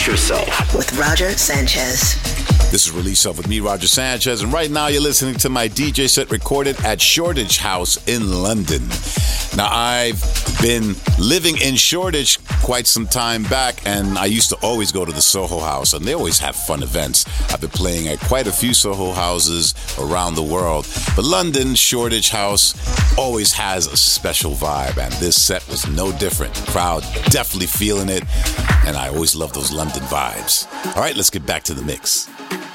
Release Yourself with Roger Sanchez. This is Release Yourself with me, Roger Sanchez, and right now you're listening to my DJ set recorded at Shoreditch House in London. Now, I've been living in Shoreditch quite some time back, and I used to always go to the Soho House, and they always have fun events. I've been playing at quite a few Soho houses around the world, but London, Shoreditch House, always has a special vibe, and this set was no different. Crowd definitely feeling it, and I always love those London vibes. All right, let's get back to the mix.